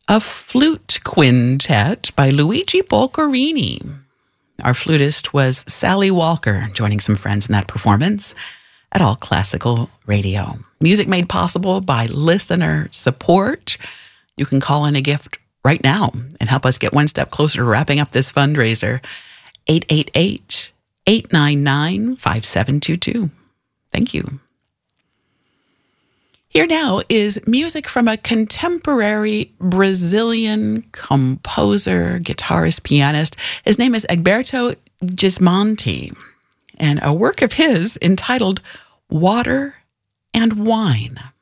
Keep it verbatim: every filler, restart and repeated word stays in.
a flute quintet by Luigi Boccherini. Our flutist was Sally Walker, joining some friends in that performance at All Classical Radio. Music made possible by listener support. You can call in a gift right now and help us get one step closer to wrapping up this fundraiser. eight eight eight, eight nine nine, five seven two two. Thank you. Here now is music from a contemporary Brazilian composer, guitarist, pianist. His name is Egberto Gismonti, and a work of his entitled Water and Wine.